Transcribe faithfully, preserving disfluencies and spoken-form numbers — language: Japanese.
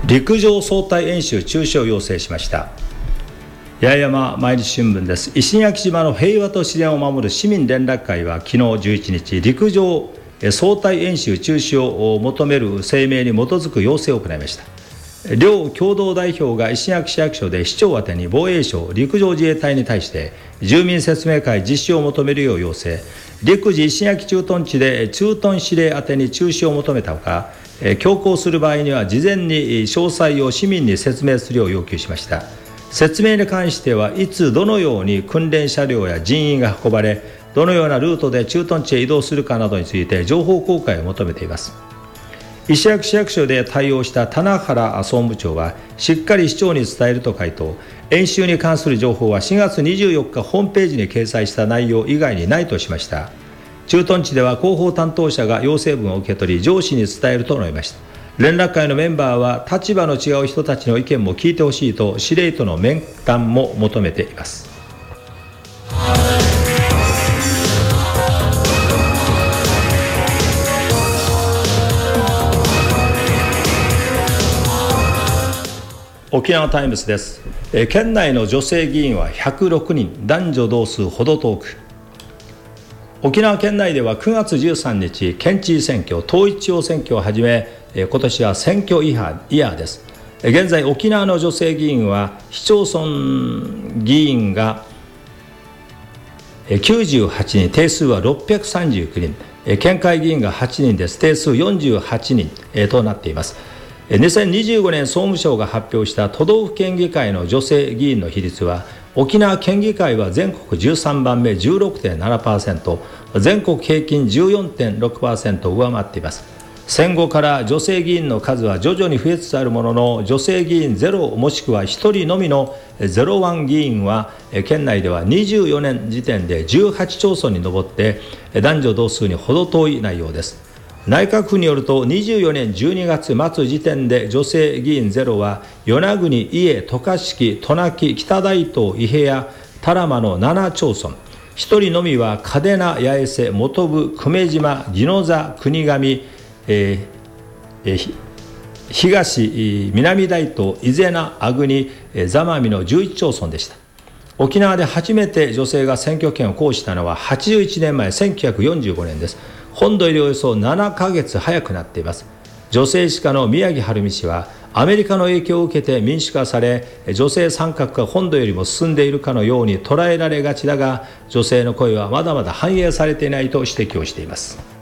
陸上総体演習中止を要請しました。八重山毎日新聞です。石垣島の平和と自然を守る市民連絡会は昨日じゅういちにち、陸上総体演習中止を求める声明に基づく要請を行いました。両共同代表が石垣市役所で市長宛てに防衛省、陸上自衛隊に対して住民説明会実施を求めるよう要請、陸自石垣駐屯地で駐屯司令宛てに中止を求めたほか、強行する場合には事前に詳細を市民に説明するよう要求しました。説明に関してはいつどのように訓練車両や人員が運ばれ、どのようなルートで駐屯地へ移動するかなどについて情報公開を求めています。石垣市役所で対応した棚原総務長は、しっかり市長に伝えると回答。演習に関する情報はしがつにじゅうよっかホームページに掲載した内容以外にないとしました。駐屯地では広報担当者が要請文を受け取り上司に伝えると述べました。連絡会のメンバーは立場の違う人たちの意見も聞いてほしいと司令との面談も求めています。沖縄タイムズです。え県内の女性議員はひゃくろくにん、男女同数ほど遠く。沖縄県内ではくがつじゅうさんにち、県知事選挙、統一地方選挙をはじめ、今年は選挙イヤーです。現在、沖縄の女性議員は市町村議員がきゅうじゅうはちにん、定数はろっぴゃくさんじゅうきゅうにん、県会議員がはちにんです。定数よんじゅうはちにんとなっています。にせんにじゅうごねん総務省が発表した都道府県議会の女性議員の比率は、沖縄県議会は全国じゅうさんばんめ じゅうろくてんななパーセント、全国平均 じゅうよんてんろくパーセント 上回っています。戦後から女性議員の数は徐々に増えつつあるものの、女性議員ゼロもしくはひとりのみのゼロワン議員は県内ではにじゅうよねん時点でじゅうはちちょうそんに上って男女同数に程遠い内容です。内閣府によるとにじゅうよねんじゅうにがつまつ時点で女性議員ゼロは与那国、伊江、渡嘉敷、渡名喜、北大東、伊平屋、多良間のななちょうそん、ひとりのみは嘉手納、八重瀬、本部、久米島、宜野座、国頭、えーえー、東、南大東、伊是名、粟国、座間味のじゅういちちょうそんでした。沖縄で初めて女性が選挙権を行使したのははちじゅういちねんまえ、せんきゅうひゃくよんじゅうごねんです。本土よりおよそななかげつ早くなっています。女性史家の宮城晴美氏は、アメリカの影響を受けて民主化され、女性参画が本土よりも進んでいるかのように捉えられがちだが、女性の声はまだまだ反映されていないと指摘をしています。